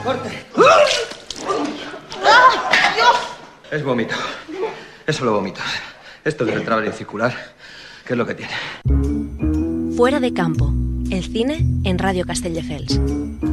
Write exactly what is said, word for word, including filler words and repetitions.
¡Corte! ¡Ah, Dios! Es vómito. Es solo vómito. Esto es del travel circular. ¿Qué es lo que tiene? Fuera de campo. El cine en Radio Castelldefels.